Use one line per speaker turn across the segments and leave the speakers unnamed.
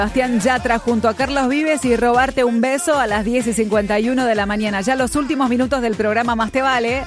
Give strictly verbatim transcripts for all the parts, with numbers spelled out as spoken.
Sebastián Yatra junto a Carlos Vives y Robarte un beso a las diez y cincuenta y uno de la mañana. Ya los últimos minutos del programa Más Te Vale.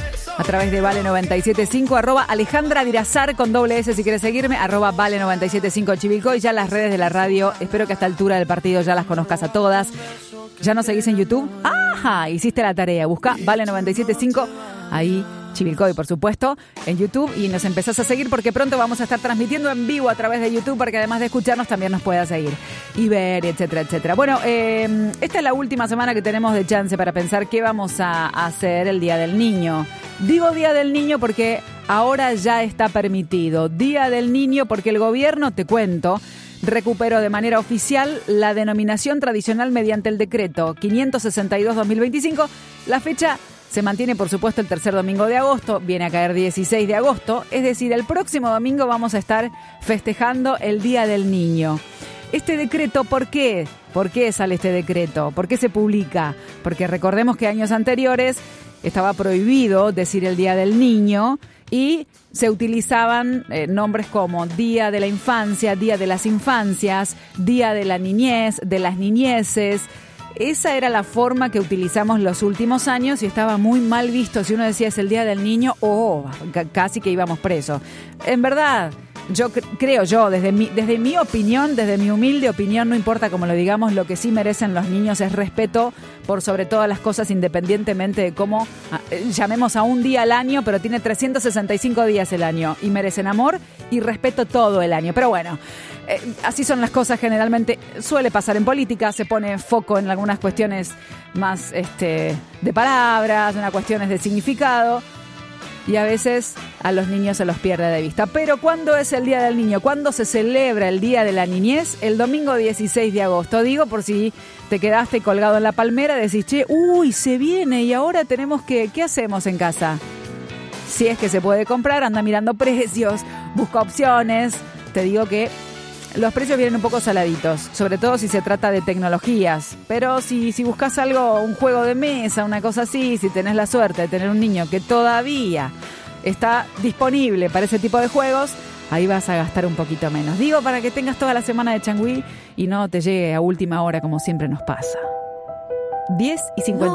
A través de Vale noventa y siete punto cinco, arroba Alejandra Dirazar con doble S si quieres seguirme, arroba Vale noventa y siete punto cinco Chivilcoy. Ya las redes de la radio, espero que a esta altura del partido ya las conozcas a todas. ¿Ya nos seguís en YouTube? ¡Ajá! Hiciste la tarea, busca Vale noventa y siete punto cinco, ahí Chivilcoy, por supuesto, en YouTube, y nos empezás a seguir porque pronto vamos a estar transmitiendo en vivo a través de YouTube para que además de escucharnos también nos puedas seguir y ver, etcétera, etcétera. Bueno, eh, esta es la última semana que tenemos de chance para pensar qué vamos a hacer el Día del Niño. Digo Día del Niño porque ahora ya está permitido. Día del Niño porque el gobierno, te cuento, recuperó de manera oficial la denominación tradicional mediante el decreto quinientos sesenta y dos guión dos mil veinticinco. La fecha se mantiene, por supuesto, el tercer domingo de agosto, viene a caer dieciséis de agosto, es decir, el próximo domingo vamos a estar festejando el Día del Niño. Este decreto, ¿por qué? ¿Por qué sale este decreto? ¿Por qué se publica? Porque recordemos que años anteriores estaba prohibido decir el Día del Niño y se utilizaban eh, nombres como Día de la Infancia, Día de las Infancias, Día de la Niñez, de las Niñeces. Esa era la forma que utilizamos los últimos años y estaba muy mal visto. Si uno decía es el Día del Niño, oh, c- casi que íbamos presos. En verdad, yo cre- creo yo, desde mi, desde mi opinión, desde mi humilde opinión, no importa cómo lo digamos, lo que sí merecen los niños es respeto por sobre todas las cosas, independientemente de cómo eh, llamemos a un día al año, pero tiene trescientos sesenta y cinco días el año y merecen amor y respeto todo el año. Pero bueno, Eh, así son las cosas generalmente, suele pasar en política, se pone foco en algunas cuestiones más este, de palabras, en cuestiones de significado, y a veces a los niños se los pierde de vista. Pero ¿cuándo es el Día del Niño? ¿Cuándo se celebra el Día de la Niñez? El domingo dieciséis de agosto, digo, por si te quedaste colgado en la palmera, decís, che, uy, se viene y ahora tenemos que, ¿qué hacemos en casa? Si es que se puede comprar, anda mirando precios, busca opciones, te digo que los precios vienen un poco saladitos, sobre todo si se trata de tecnologías. Pero si, si buscas algo, un juego de mesa, una cosa así, si tenés la suerte de tener un niño que todavía está disponible para ese tipo de juegos, ahí vas a gastar un poquito menos. Digo, para que tengas toda la semana de changüí y no te llegue a última hora como siempre nos pasa. diez y cincuenta.